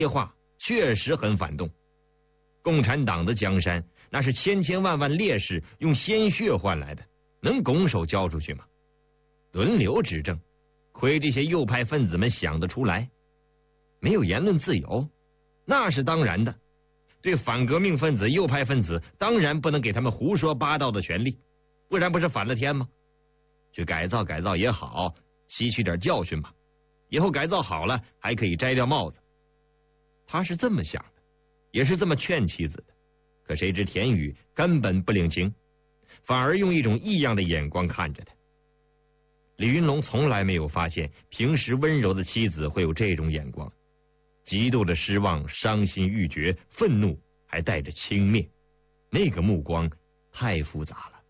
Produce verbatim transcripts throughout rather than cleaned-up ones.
些话确实很反动。共产党的江山那是千千万万烈士用鲜血换来的，能拱手交出去吗？轮流执政，亏这些右派分子们想得出来。没有言论自由，那是当然的。对反革命分子、右派分子，当然不能给他们胡说八道的权利，不然不是反了天吗？去改造改造也好，吸取点教训吧，以后改造好了还可以摘掉帽子。他是这么想的，也是这么劝妻子的。可谁知田宇根本不领情，反而用一种异样的眼光看着他。李云龙从来没有发现平时温柔的妻子会有这种眼光，极度的失望、伤心欲绝、愤怒，还带着轻蔑，那个目光太复杂了。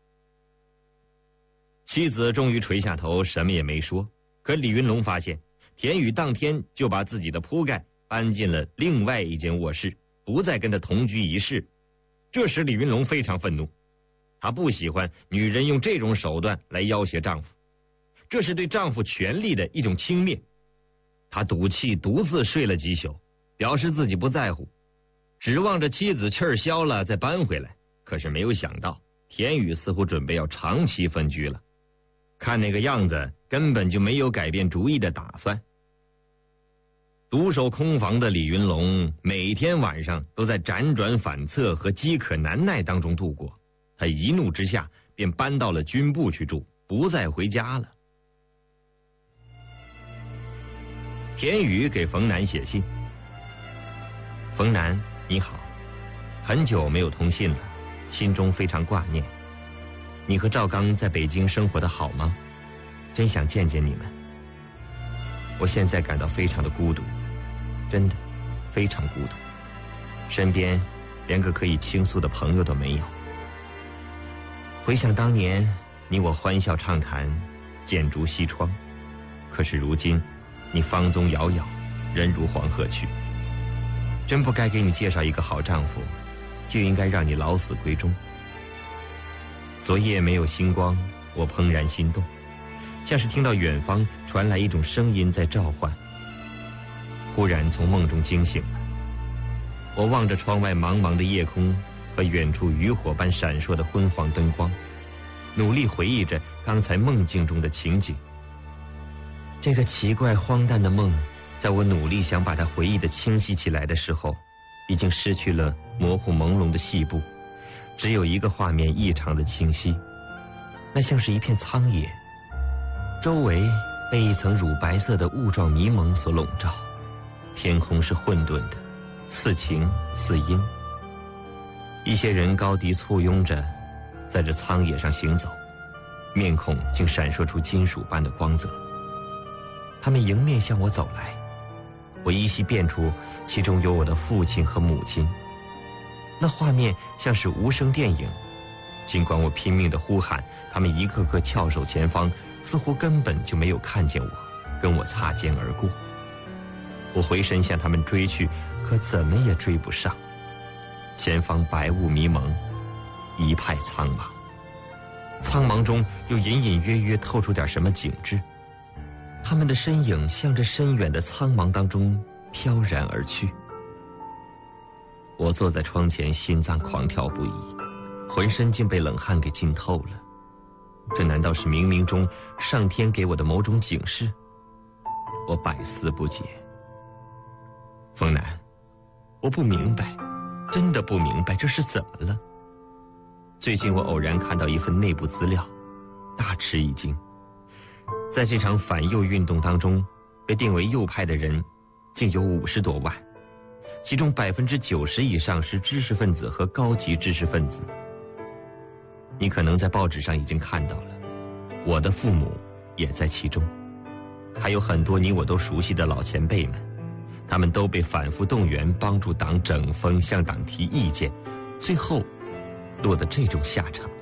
妻子终于垂下头，什么也没说。可李云龙发现，田宇当天就把自己的铺盖搬进了另外一间卧室，不再跟他同居一室。这时李云龙非常愤怒，他不喜欢女人用这种手段来要挟丈夫，这是对丈夫权力的一种轻蔑。他赌气独自睡了几宿，表示自己不在乎，指望着妻子气儿消了再搬回来。可是没有想到，田宇似乎准备要长期分居了，看那个样子根本就没有改变主意的打算。独守空房的李云龙每天晚上都在辗转反侧和饥渴难耐当中度过，他一怒之下便搬到了军部去住，不再回家了。田宇给冯楠写信：冯楠，你好，很久没有通信了，心中非常挂念。你和赵刚在北京生活的好吗？真想见见你们。我现在感到非常的孤独，真的非常孤独，身边连个可以倾诉的朋友都没有。回想当年你我欢笑畅谈，建筑西窗，可是如今你芳踪遥遥，人如黄鹤去。真不该给你介绍一个好丈夫，就应该让你老死闺中。昨夜没有星光，我怦然心动，像是听到远方传来一种声音在召唤。忽然从梦中惊醒了，我望着窗外茫茫的夜空和远处渔火般闪烁的昏黄灯光，努力回忆着刚才梦境中的情景。这个奇怪荒诞的梦，在我努力想把它回忆的清晰起来的时候，已经失去了模糊朦胧的细部，只有一个画面异常的清晰，那像是一片苍野，周围被一层乳白色的雾状迷蒙所笼罩，天空是混沌的，似晴似阴。一些人高低簇拥着在这苍野上行走，面孔竟闪烁出金属般的光泽。他们迎面向我走来，我依稀辨出其中有我的父亲和母亲。那画面像是无声电影，尽管我拼命地呼喊，他们一个个翘首前方，似乎根本就没有看见我，跟我擦肩而过。我回身向他们追去，可怎么也追不上。前方白雾迷蒙，一派苍茫，苍茫中又隐隐约约透出点什么景致。他们的身影向着深远的苍茫当中飘然而去。我坐在窗前，心脏狂跳不已，浑身竟被冷汗给浸透了。这难道是冥冥中上天给我的某种警示？我百思不解。冯楠，我不明白，真的不明白这是怎么了。最近我偶然看到一份内部资料，大吃一惊。在这场反右运动当中，被定为右派的人竟有五十多万，其中百分之九十以上是知识分子和高级知识分子。你可能在报纸上已经看到了，我的父母也在其中，还有很多你我都熟悉的老前辈们，他们都被反复动员帮助党整风，向党提意见，最后落得这种下场。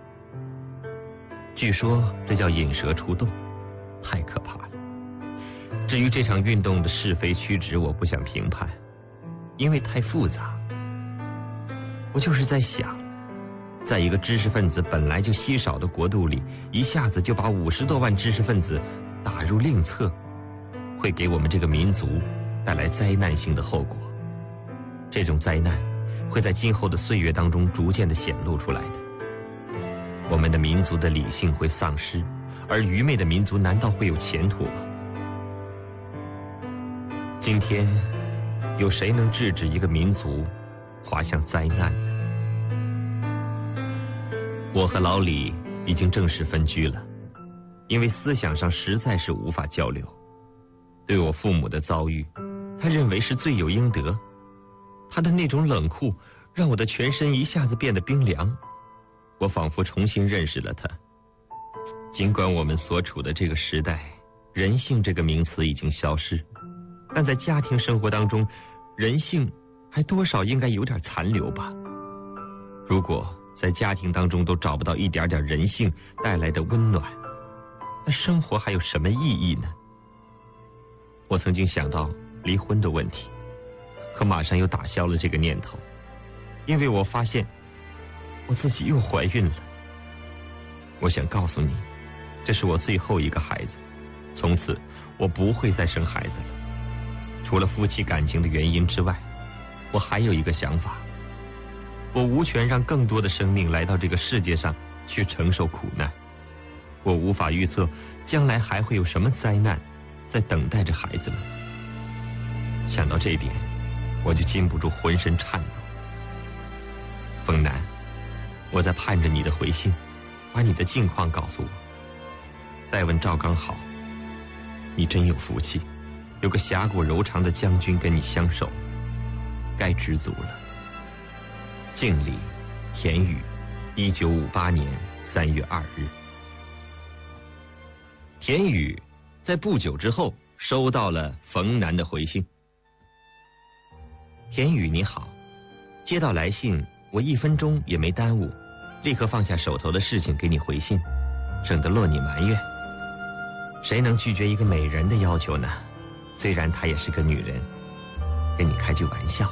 据说这叫引蛇出洞，太可怕了。至于这场运动的是非曲直，我不想评判，因为太复杂。我就是在想，在一个知识分子本来就稀少的国度里，一下子就把五十多万知识分子打入另册，会给我们这个民族带来灾难性的后果。这种灾难会在今后的岁月当中逐渐的显露出来的。我们的民族的理性会丧失，而愚昧的民族难道会有前途吗？今天有谁能制止一个民族滑向灾难呢？我和老李已经正式分居了，因为思想上实在是无法交流。对我父母的遭遇，他认为是罪有应得。他的那种冷酷让我的全身一下子变得冰凉，我仿佛重新认识了他。尽管我们所处的这个时代，人性这个名词已经消失，但在家庭生活当中，人性还多少应该有点残留吧。如果在家庭当中都找不到一点点人性带来的温暖，那生活还有什么意义呢？我曾经想到离婚的问题，可马上又打消了这个念头，因为我发现我自己又怀孕了。我想告诉你，这是我最后一个孩子，从此我不会再生孩子了。除了夫妻感情的原因之外，我还有一个想法，我无权让更多的生命来到这个世界上去承受苦难。我无法预测将来还会有什么灾难在等待着孩子们。想到这一点，我就禁不住浑身颤抖。冯楠，我在盼着你的回信，把你的近况告诉我。再问赵刚好，你真有福气，有个侠骨柔肠的将军跟你相守，该知足了。敬礼，田宇，一九五八年三月二日。田宇在不久之后收到了冯楠的回信。田宇你好，接到来信，我一分钟也没耽误，立刻放下手头的事情给你回信，省得落你埋怨。谁能拒绝一个美人的要求呢？虽然她也是个女人，跟你开句玩笑。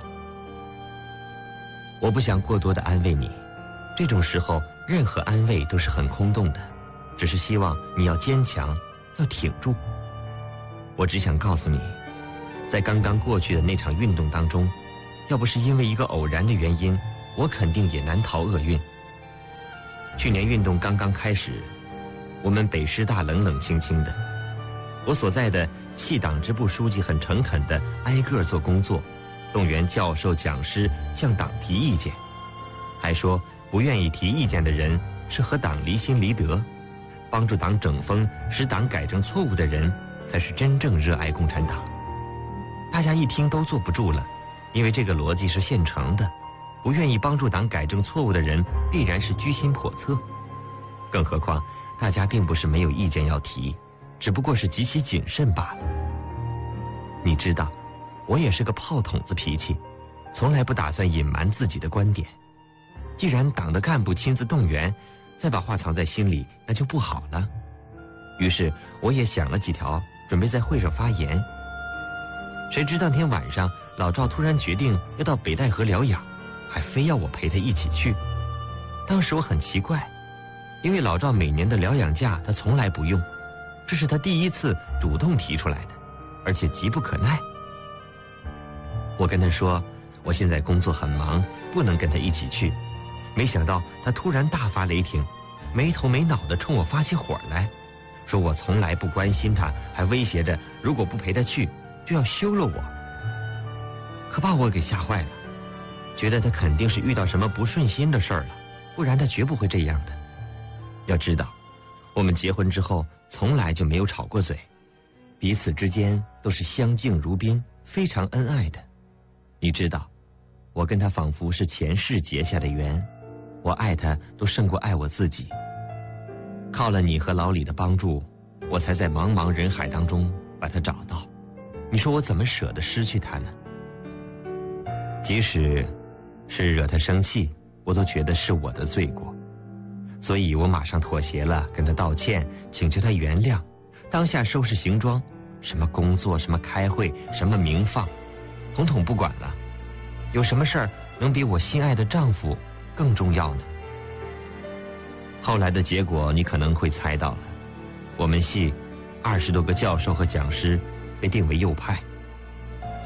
我不想过多的安慰你，这种时候任何安慰都是很空洞的，只是希望你要坚强，要挺住。我只想告诉你，在刚刚过去的那场运动当中，要不是因为一个偶然的原因，我肯定也难逃厄运。去年运动刚刚开始，我们北师大冷冷清清的，我所在的系党支部书记很诚恳的挨个做工作，动员教授讲师向党提意见，还说不愿意提意见的人是和党离心离德，帮助党整风使党改正错误的人才是真正热爱共产党。大家一听都坐不住了，因为这个逻辑是现成的，不愿意帮助党改正错误的人必然是居心叵测。更何况大家并不是没有意见要提，只不过是极其谨慎罢了。你知道我也是个炮筒子脾气，从来不打算隐瞒自己的观点。既然党的干部亲自动员，再把话藏在心里那就不好了。于是我也想了几条，准备在会上发言。谁知当天晚上老赵突然决定要到北戴河疗养，还非要我陪他一起去。当时我很奇怪，因为老赵每年的疗养假他从来不用，这是他第一次主动提出来的，而且急不可耐。我跟他说我现在工作很忙，不能跟他一起去。没想到他突然大发雷霆，没头没脑的冲我发起火来，说我从来不关心他，还威胁着如果不陪他去就要休了我。可把我给吓坏了，觉得他肯定是遇到什么不顺心的事儿了，不然他绝不会这样的。要知道我们结婚之后从来就没有吵过嘴，彼此之间都是相敬如宾，非常恩爱的。你知道我跟他仿佛是前世结下的缘，我爱他都胜过爱我自己。靠了你和老李的帮助，我才在茫茫人海当中把他找到。你说我怎么舍得失去他呢？即使是惹他生气，我都觉得是我的罪过，所以我马上妥协了，跟他道歉，请求他原谅，当下收拾行装，什么工作，什么开会，什么鸣放，统统不管了。有什么事儿能比我心爱的丈夫更重要呢？后来的结果你可能会猜到了，我们系二十多个教授和讲师被定为右派。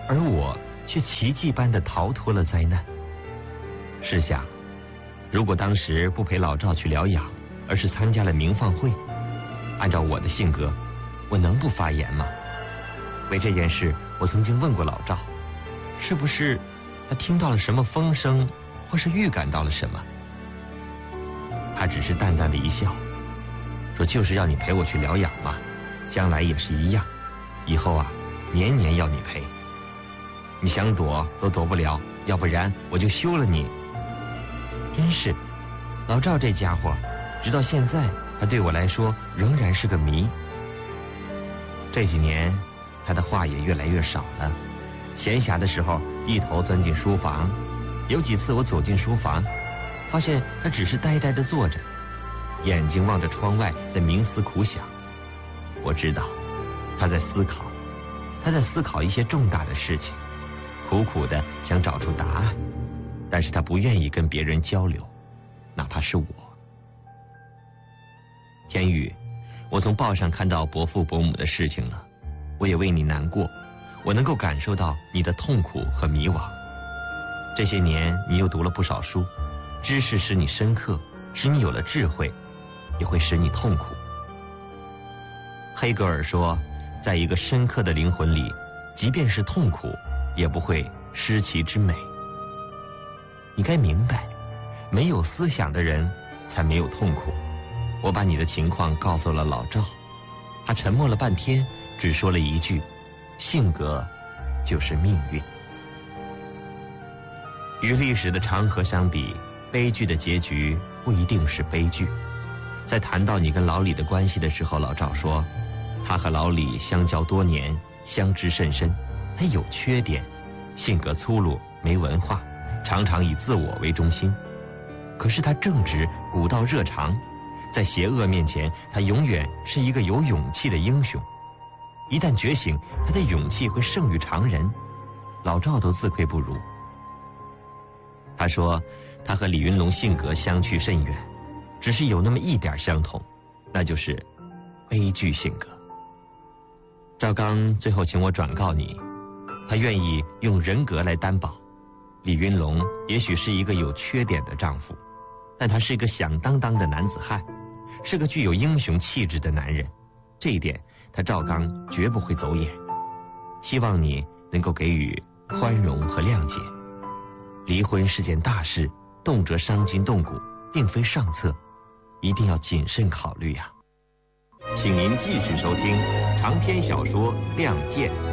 而我却奇迹般的逃脱了灾难。试想，如果当时不陪老赵去疗养，而是参加了鸣放会，按照我的性格，我能不发言吗？为这件事，我曾经问过老赵，是不是他听到了什么风声，或是预感到了什么？他只是淡淡的一笑，说就是要你陪我去疗养嘛，将来也是一样，以后啊，年年要你陪，你想躲都躲不了，要不然我就休了你。真是，老赵这家伙，直到现在，他对我来说仍然是个谜。这几年，他的话也越来越少了，闲暇的时候一头钻进书房，有几次我走进书房，发现他只是呆呆地坐着，眼睛望着窗外，在冥思苦想。我知道他在思考，他在思考一些重大的事情，苦苦地想找出答案，但是他不愿意跟别人交流，哪怕是我。天宇，我从报上看到伯父伯母的事情了，我也为你难过，我能够感受到你的痛苦和迷惘。这些年你又读了不少书，知识使你深刻，使你有了智慧，也会使你痛苦。黑格尔说，在一个深刻的灵魂里，即便是痛苦，也不会失其之美。你该明白，没有思想的人才没有痛苦。我把你的情况告诉了老赵，他沉默了半天，只说了一句：性格就是命运。与历史的长河相比，悲剧的结局不一定是悲剧。在谈到你跟老李的关系的时候，老赵说，他和老李相交多年，相知甚深，他有缺点，性格粗鲁，没文化，常常以自我为中心。可是他正直，古道热肠，在邪恶面前，他永远是一个有勇气的英雄。一旦觉醒，他的勇气会胜于常人，老赵都自愧不如。他说，他和李云龙性格相去甚远，只是有那么一点相同，那就是悲剧性格。赵刚最后请我转告你，他愿意用人格来担保，李云龙也许是一个有缺点的丈夫，但他是一个响当当的男子汉，是个具有英雄气质的男人，这一点他赵刚绝不会走眼。希望你能够给予宽容和谅解。离婚是件大事，动辄伤筋动骨，并非上策，一定要谨慎考虑呀、啊。请您继续收听长篇小说《亮剑》。